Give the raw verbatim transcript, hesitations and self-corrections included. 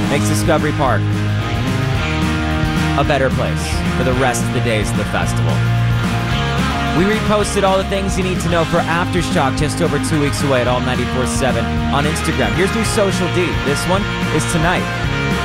makes Discovery Park a better place for the rest of the days of the festival. We reposted all the things you need to know for Aftershock just over two weeks away at all ninety-four point seven on Instagram. Here's new Social D. This one is tonight.